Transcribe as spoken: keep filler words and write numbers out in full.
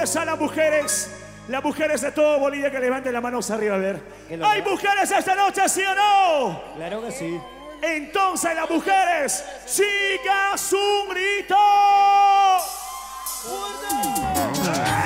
¿Dónde están las mujeres? Las mujeres de todo Bolivia que levanten las manos arriba, a ver. ¿Hay mujeres esta noche, sí o no? Claro que sí. Entonces las mujeres, sigan su grito.